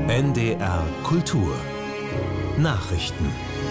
NDR Kultur Nachrichten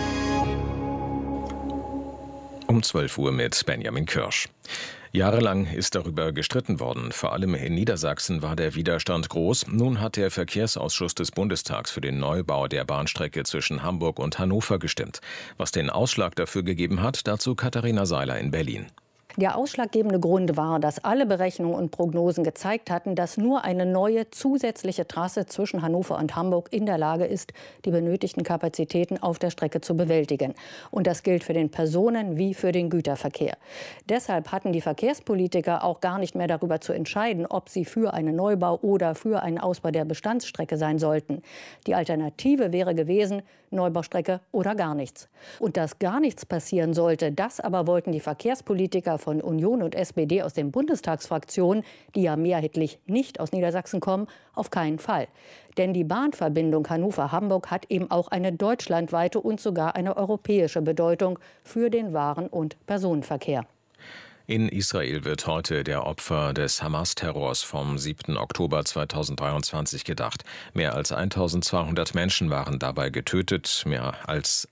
Um 12 Uhr mit Benjamin Kirsch. Jahrelang ist darüber gestritten worden. Vor allem in Niedersachsen war der Widerstand groß. Nun hat der Verkehrsausschuss des Bundestags für den Neubau der Bahnstrecke zwischen Hamburg und Hannover gestimmt. Was den Ausschlag dafür gegeben hat, dazu Katharina Seiler in Berlin. Der ausschlaggebende Grund war, dass alle Berechnungen und Prognosen gezeigt hatten, dass nur eine neue zusätzliche Trasse zwischen Hannover und Hamburg in der Lage ist, die benötigten Kapazitäten auf der Strecke zu bewältigen. Und das gilt für den Personen- wie für den Güterverkehr. Deshalb hatten die Verkehrspolitiker auch gar nicht mehr darüber zu entscheiden, ob sie für einen Neubau oder für einen Ausbau der Bestandsstrecke sein sollten. Die Alternative wäre gewesen, Neubaustrecke oder gar nichts. Und dass gar nichts passieren sollte, das aber wollten die Verkehrspolitiker von Union und SPD aus den Bundestagsfraktionen, die ja mehrheitlich nicht aus Niedersachsen kommen, auf keinen Fall. Denn die Bahnverbindung Hannover-Hamburg hat eben auch eine deutschlandweite und sogar eine europäische Bedeutung für den Waren- und Personenverkehr. In Israel wird heute der Opfer des Hamas-Terrors vom 7. Oktober 2023 gedacht. Mehr als 1200 Menschen waren dabei getötet, mehr als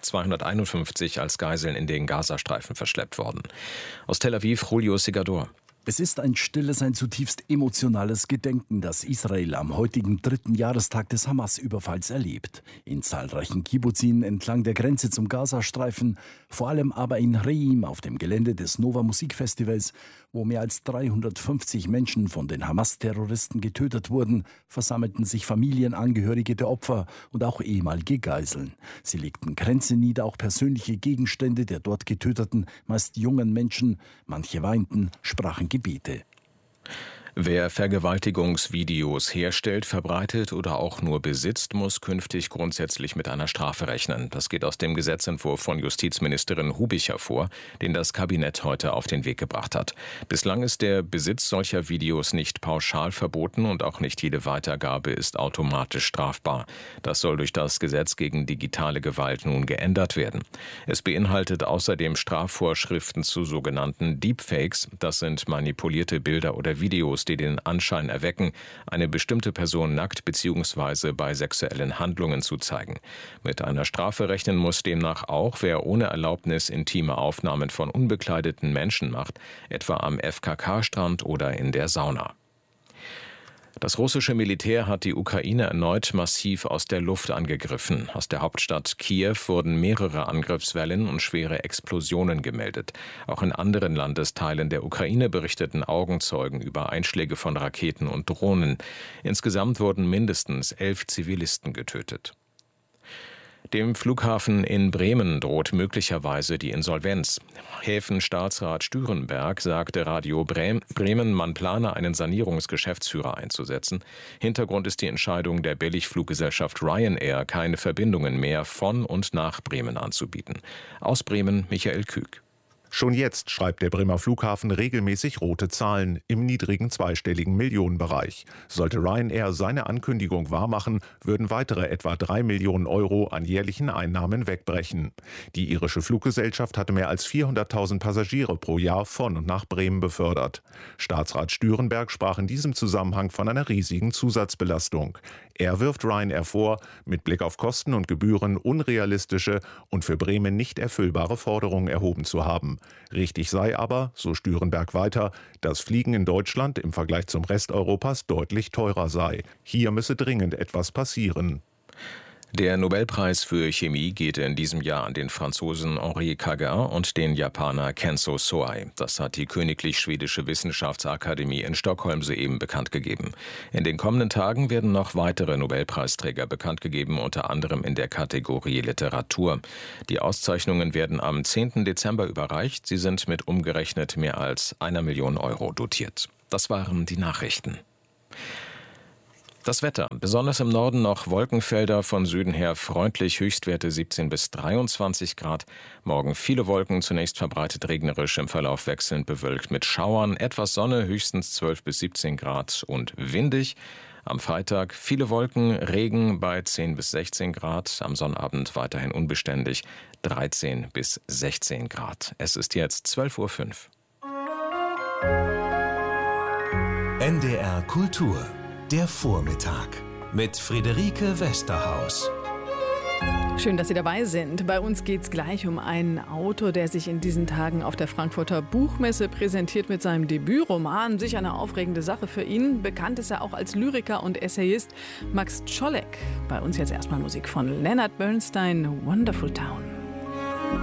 251 als Geiseln in den Gazastreifen verschleppt worden. Aus Tel Aviv, Julio Segador. Es ist ein stilles, ein zutiefst emotionales Gedenken, das Israel am heutigen 3. Jahrestag des Hamas-Überfalls erlebt. In zahlreichen Kibbuzim entlang der Grenze zum Gazastreifen, vor allem aber in Reim auf dem Gelände des Nova Musikfestivals, wo mehr als 350 Menschen von den Hamas-Terroristen getötet wurden, versammelten sich Familienangehörige der Opfer und auch ehemalige Geiseln. Sie legten Kränze nieder, auch persönliche Gegenstände der dort getöteten, meist jungen Menschen. Manche weinten, sprachen Gebete. Wer Vergewaltigungsvideos herstellt, verbreitet oder auch nur besitzt, muss künftig grundsätzlich mit einer Strafe rechnen. Das geht aus dem Gesetzentwurf von Justizministerin Hubich hervor, den das Kabinett heute auf den Weg gebracht hat. Bislang ist der Besitz solcher Videos nicht pauschal verboten und auch nicht jede Weitergabe ist automatisch strafbar. Das soll durch das Gesetz gegen digitale Gewalt nun geändert werden. Es beinhaltet außerdem Strafvorschriften zu sogenannten Deepfakes. Das sind manipulierte Bilder oder Videos, die den Anschein erwecken, eine bestimmte Person nackt bzw. bei sexuellen Handlungen zu zeigen. Mit einer Strafe rechnen muss demnach auch, wer ohne Erlaubnis intime Aufnahmen von unbekleideten Menschen macht, etwa am FKK-Strand oder in der Sauna. Das russische Militär hat die Ukraine erneut massiv aus der Luft angegriffen. Aus der Hauptstadt Kiew wurden mehrere Angriffswellen und schwere Explosionen gemeldet. Auch in anderen Landesteilen der Ukraine berichteten Augenzeugen über Einschläge von Raketen und Drohnen. Insgesamt wurden mindestens 11 Zivilisten getötet. Dem Flughafen in Bremen droht möglicherweise die Insolvenz. Häfenstaatsrat Stürenberg sagte Radio Bremen, man plane einen Sanierungsgeschäftsführer einzusetzen. Hintergrund ist die Entscheidung der Billigfluggesellschaft Ryanair, keine Verbindungen mehr von und nach Bremen anzubieten. Aus Bremen Michael Küg. Schon jetzt schreibt der Bremer Flughafen regelmäßig rote Zahlen im niedrigen zweistelligen Millionenbereich. Sollte Ryanair seine Ankündigung wahrmachen, würden weitere etwa 3 Millionen Euro an jährlichen Einnahmen wegbrechen. Die irische Fluggesellschaft hatte mehr als 400.000 Passagiere pro Jahr von und nach Bremen befördert. Staatsrat Stürenberg sprach in diesem Zusammenhang von einer riesigen Zusatzbelastung. Er wirft Ryanair vor, mit Blick auf Kosten und Gebühren unrealistische und für Bremen nicht erfüllbare Forderungen erhoben zu haben. Richtig sei aber, so Stürenberg weiter, dass Fliegen in Deutschland im Vergleich zum Rest Europas deutlich teurer sei. Hier müsse dringend etwas passieren. Der Nobelpreis für Chemie geht in diesem Jahr an den Franzosen Henri Cagin und den Japaner Kenzo Soei. Das hat die Königlich Schwedische Wissenschaftsakademie in Stockholm soeben bekannt gegeben. In den kommenden Tagen werden noch weitere Nobelpreisträger bekannt gegeben, unter anderem in der Kategorie Literatur. Die Auszeichnungen werden am 10. Dezember überreicht. Sie sind mit umgerechnet mehr als 1 Million Euro dotiert. Das waren die Nachrichten. Das Wetter. Besonders im Norden noch Wolkenfelder, von Süden her freundlich, Höchstwerte 17 bis 23 Grad. Morgen viele Wolken, zunächst verbreitet regnerisch, im Verlauf wechselnd bewölkt mit Schauern. Etwas Sonne, höchstens 12 bis 17 Grad und windig. Am Freitag viele Wolken, Regen bei 10 bis 16 Grad. Am Sonnabend weiterhin unbeständig, 13 bis 16 Grad. Es ist jetzt 12:05 Uhr. NDR Kultur. Der Vormittag mit Friederike Westerhaus. Schön, dass Sie dabei sind. Bei uns geht es gleich um einen Autor, der sich in diesen Tagen auf der Frankfurter Buchmesse präsentiert mit seinem Debütroman. Sicher eine aufregende Sache für ihn. Bekannt ist er auch als Lyriker und Essayist Max Czolek. Bei uns jetzt erstmal Musik von Leonard Bernstein, Wonderful Town.